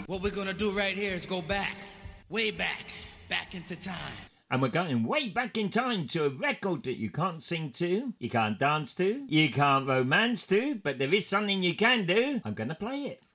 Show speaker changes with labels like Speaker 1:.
Speaker 1: What we're gonna do right here is go back, way back into time.
Speaker 2: And we're going way back in time to a record that you can't sing to, you can't dance to, you can't romance to, but there is something you can do. I'm gonna play it.